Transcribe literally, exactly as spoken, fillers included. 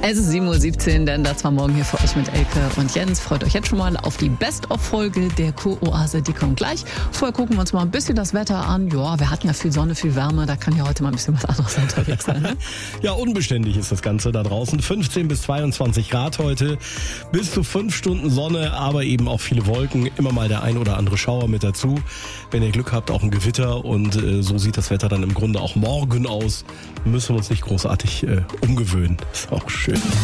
Es ist sieben Uhr siebzehn, denn das war morgen hier für euch mit Elke und Jens. Freut euch jetzt schon mal auf die Best-of-Folge der Kuroase, die kommt gleich. Vorher gucken wir uns mal ein bisschen das Wetter an. Ja, wir hatten ja viel Sonne, viel Wärme, da kann ja heute mal ein bisschen was anderes unterwegs sein. Ne? Ja, unbeständig ist das Ganze da draußen. fünfzehn bis zweiundzwanzig Grad heute, bis zu fünf Stunden Sonne, aber eben auch viele Wolken, immer mal der ein oder andere Schauer mit dazu. Wenn ihr Glück habt, auch ein Gewitter und äh, so sieht das Wetter dann im Grunde auch morgen aus. Müssen wir uns nicht großartig äh, umgewöhnen. Ist auch schön.